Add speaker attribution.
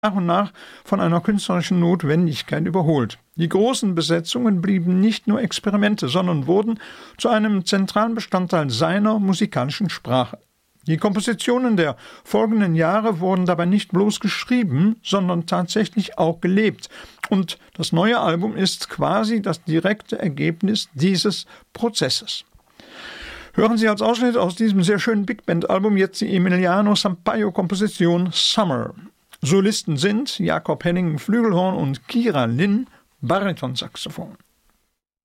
Speaker 1: nach und nach von einer künstlerischen Notwendigkeit überholt. Die großen Besetzungen blieben nicht nur Experimente, sondern wurden zu einem zentralen Bestandteil seiner musikalischen Sprache. Die Kompositionen der folgenden Jahre wurden dabei nicht bloß geschrieben, sondern tatsächlich auch gelebt. Und das neue Album ist quasi das direkte Ergebnis dieses Prozesses. Hören Sie als Ausschnitt aus diesem sehr schönen Big Band-Album jetzt die Emiliano Sampaio-Komposition Summer. Solisten sind Jakob Henning Flügelhorn und Kira Lin Baritonsaxophon.